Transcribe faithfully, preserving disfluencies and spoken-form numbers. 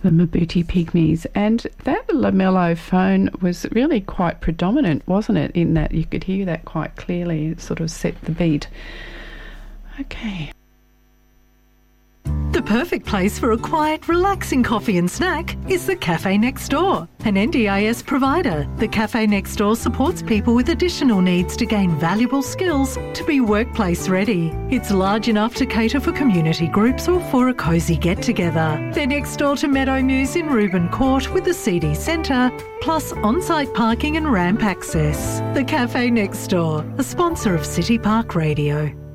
the Mabuti Pygmies. And that Lamello phone was really quite predominant, wasn't it, in that you could hear that quite clearly. It sort of set the beat. Okay. The perfect place for a quiet, relaxing coffee and snack is the Cafe Next Door, an N D I S provider. The Cafe Next Door supports people with additional needs to gain valuable skills to be workplace ready. It's large enough to cater for community groups or for a cosy get-together. They're next door to Meadow Muse in Reuben Court with the C D Centre, plus on-site parking and ramp access. The Cafe Next Door, a sponsor of City Park Radio.